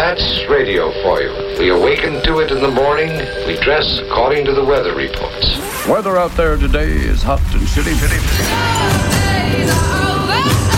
That's radio for you. We awaken to it in the morning. We dress according to the weather reports. Weather out there today is hot and shitty.